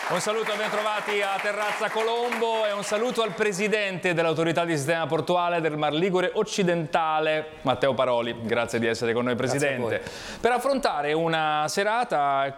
Un saluto, ben trovati a Terrazza Colombo e un saluto al presidente dell'autorità di sistema portuale del Mar Ligure occidentale, Matteo Paroli. Grazie di essere con noi, presidente, per affrontare una serata